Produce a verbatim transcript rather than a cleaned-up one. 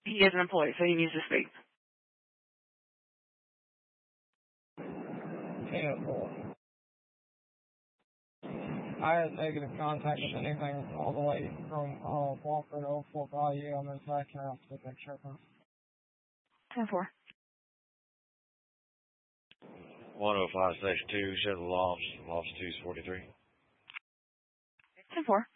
He is an employee, so he needs to speak. ten four. I had negative contact with anything all the way from uh, Walker to oh four Bayou. I'm in back now to the picture. ten four. one oh five, section two, show the loss, loss two forty-three. ten four.